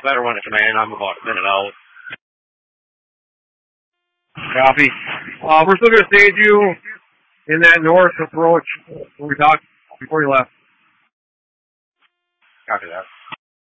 Better run it, man. I'm about a minute out. Copy. We're still going to stage you in that north approach when we talked before you left. Copy that.